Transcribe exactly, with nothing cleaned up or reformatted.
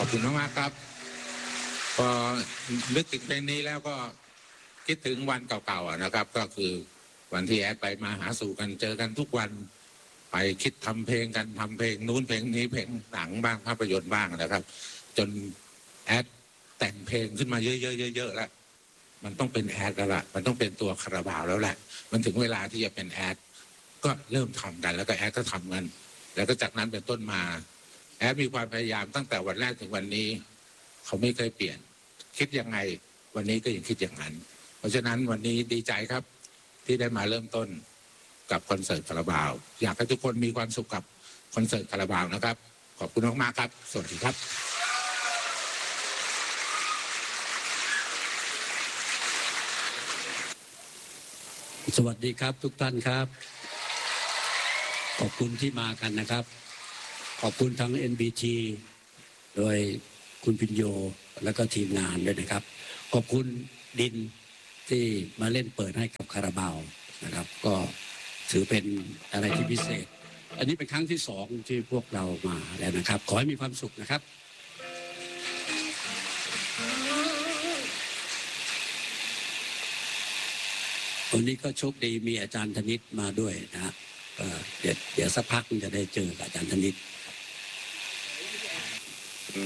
อบคุณมากๆครับพอนึกถึงเพลงนี้แล้วก็คิดถึงวันเก่าๆนะครับก็คือวันที่แอดไปมาหาสู่กันเจอกันทุกวันไปคิดทำเพลงกันทำเพลงนู้นเพลงนี้เพลงหนังบ้างภาพยนตร์บ้างนะครับจนแอดแต่งเพลงขึ้นมาเยอะๆเยอะๆแล้วมันต้องเป็นแอดแล้วล่ะมันต้องเป็นตัวคาราบาวแล้วแหละมันถึงเวลาที่จะเป็นแอดก็เริ่มทำกันแล้วก็แอดก็ทำกันแล้วก็จากนั้นเป็นต้นมาแอดมีความพยายามตั้งแต่วันแรกถึงวันนี้เขาไม่เคยเปลี่ยนคิดยังไงวันนี้ก็ยังคิดอย่างนั้นเพราะฉะนั้นวันนี้ดีใจครับที่ได้มาเริ่มต้นกับคอนเสิร์ตคาราบาวอยากให้ทุกคนมีความสุขกับคอนเสิร์ตคาราบาวนะครับขอบคุณมากๆครับสวัสดีครับสวัสดีครับทุกท่านครับขอบคุณที่มากันนะครับขอบคุณทั้ง เอ็น บี ที โดยคุณพิญโยและก็ทีมงานด้วยนะครับขอบคุณดินที่มาเล่นเปิดให้กับคาราบาวนะครับก็ถือเป็นอะไรที่พิเศษอันนี้เป็นครั้งที่สองที่พวกเรามาแล้วนะครับขอให้มีความสุขนะครับวันนี้ก็โชคดีมีอาจารย์ธนิตมาด้วยนะฮะเดี๋ยวเดี๋ยวสักพักจะได้เจออาจารย์ธนิต